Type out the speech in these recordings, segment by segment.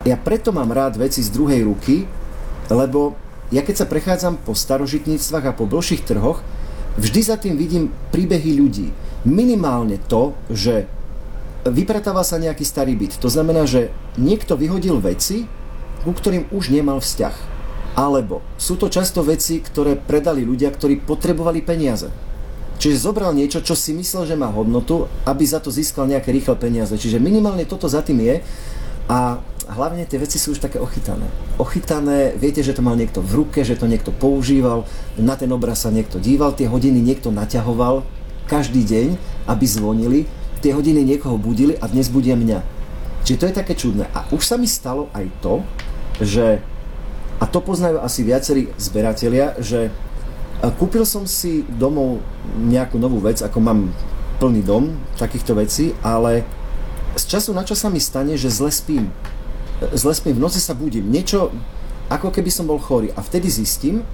Ja preto mám rád veci z druhej ruky, lebo ja keď sa prechádzam po starožitníctvách a po dlhších trhoch, vždy za tým vidím príbehy ľudí. Minimálne to, že vypratával sa nejaký starý byt. To znamená, že niekto vyhodil veci, ku ktorým už nemal vzťah. Alebo sú to často veci, ktoré predali ľudia, ktorí potrebovali peniaze. Čiže zobral niečo, čo si myslel, že má hodnotu, aby za to získal nejaké rýchle peniaze. Čiže minimálne toto za tým je a hlavne tie veci sú už také ochytané. Ochytané, viete, že to mal niekto v ruke, že to niekto používal, na ten obraz sa niekto díval, tie hodiny niekto naťahoval každý deň, aby zvonili, tie hodiny niekoho budili a dnes budia mňa. Čiže to je také čudné. A už sa mi stalo aj to, že, a to poznajú asi viacerí zberatelia, že kúpil som si domov nejakú novú vec, ako mám plný dom takýchto vecí, ale z času na čas sa mi stane, že zle spím. V noci sa budím. Niečo, ako keby som bol chorý. A vtedy zistím,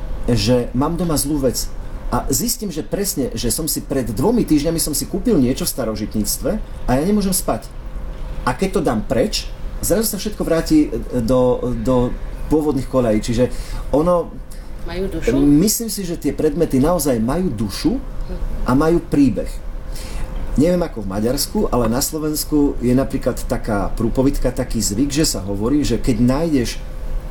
že mám doma zlú vec. A zistím, že presne, že som si pred 2 týždňami som si kúpil niečo v starožitníctve a ja nemôžem spať. A keď to dám preč, zrazu sa všetko vráti do pôvodných koľají. Čiže ono... Majú dušu? Myslím si, že tie predmety naozaj majú dušu a majú príbeh. Neviem ako v Maďarsku, ale na Slovensku je napríklad taká prúpovidka, taký zvyk, že sa hovorí, že keď nájdeš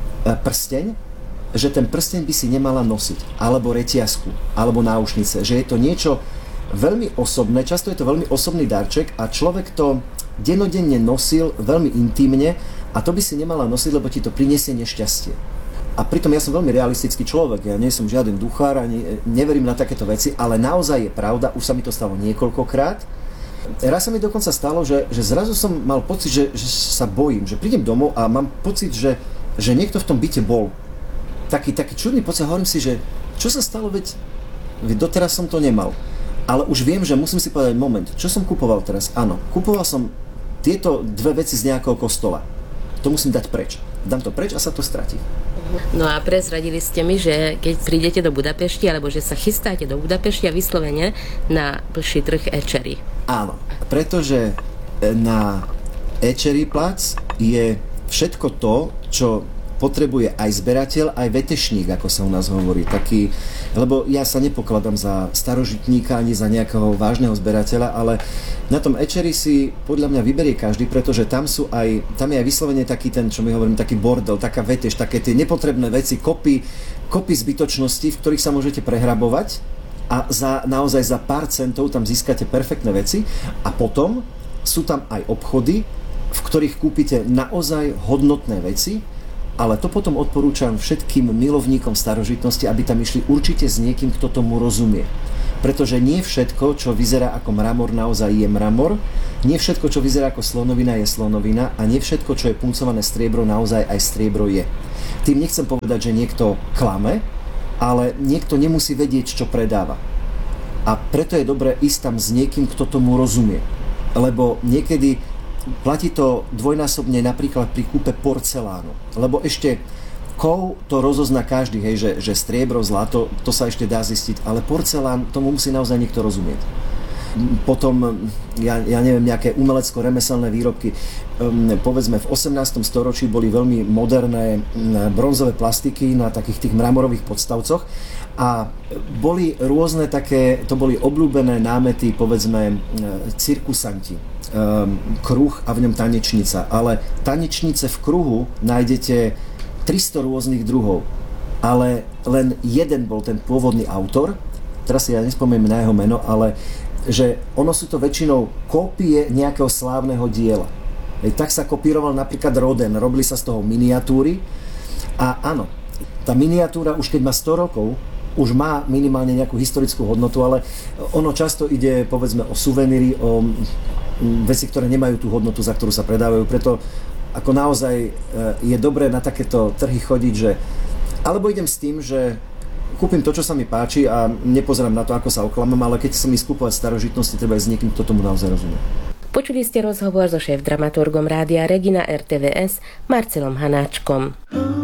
prsteň, že ten prsteň by si nemala nosiť, alebo reťazku, alebo náušnice, že je to niečo veľmi osobné, často je to veľmi osobný darček a človek to denodenne nosil veľmi intímne a to by si nemala nosiť, lebo ti to prinesie nešťastie. A pritom ja som veľmi realistický človek, ja nie som žiaden duchár, ani neverím na takéto veci, ale naozaj je pravda, už sa mi to stalo niekoľkokrát. Raz sa mi dokonca stalo, že zrazu som mal pocit, že sa bojím, že prídem domov a mám pocit, že niekto v tom byte bol. Taký čudný pocit, hovorím si, že čo sa stalo, veď doteraz som to nemal. Ale už viem, že musím si povedať moment, čo som kupoval teraz? Áno, kupoval som tieto 2 veci z nejakého kostola. To musím dať preč. Dám to preč a sa to stratí. No a prezradili ste mi, že keď prídete do Budapešti, alebo že sa chystáte do Budapešti a vyslovene na plší trh Ecseri. Áno, pretože na Ecseri plac je všetko to, čo potrebuje aj zberateľ, aj vetešník, ako sa u nás hovorí. Taký, lebo ja sa nepokladám za starožitníka ani za nejakého vážneho zberateľa, ale na tom Ecseri si podľa mňa vyberie každý, pretože tam je aj vyslovene taký ten, čo my hovorím, taký bordel, taká veteš, také tie nepotrebné veci, kopy zbytočností, v ktorých sa môžete prehrabovať a naozaj za pár centov tam získate perfektné veci a potom sú tam aj obchody, v ktorých kúpite naozaj hodnotné veci. Ale to potom odporúčam všetkým milovníkom starožitnosti, aby tam išli určite s niekým, kto tomu rozumie. Pretože nie všetko, čo vyzerá ako mramor, naozaj je mramor, nie všetko, čo vyzerá ako slonovina, je slonovina a nie všetko, čo je puncované striebro, naozaj aj striebro je. Tým nechcem povedať, že niekto klame, ale niekto nemusí vedieť, čo predáva. A preto je dobré ísť tam s niekým, kto tomu rozumie. Lebo niekedy platí to dvojnásobne napríklad pri kúpe porcelánu. Lebo ešte kov to rozozná každý, hej, že striebro, zlato, to sa ešte dá zistiť, ale porcelán, tomu musí naozaj niekto rozumieť. Potom, ja neviem, nejaké umelecko-remeselné výrobky. Povedzme, v 18. storočí boli veľmi moderné bronzové plastiky na takých tých mramorových podstavcoch a boli rôzne také, to boli obľúbené námety, povedzme, cirkusanti. Kruh a v ňom tanečnica. Ale tanečnice v kruhu nájdete 300 rôznych druhov. Ale len jeden bol ten pôvodný autor, teraz si ja nespomínam na jeho meno, ale že ono sú to väčšinou kópie nejakého slávneho diela. Tak sa kopíroval napríklad Rodin, robili sa z toho miniatúry a áno, tá miniatúra už keď má 100 rokov, už má minimálne nejakú historickú hodnotu, ale ono často ide, povedzme, o suveníry, o veci, ktoré nemajú tú hodnotu, za ktorú sa predávajú. Preto ako naozaj je dobré na takéto trhy chodiť, že alebo idem s tým, že kúpim to, čo sa mi páči a nepozerám na to, ako sa oklamám, ale keď som ísť kúpovať starožitnosti, treba ísť s niekým, kto tomu naozaj rozumie. Počuli ste rozhovor so šéf-dramaturgom rádia Regina RTVS Marcelom Hanáčkom.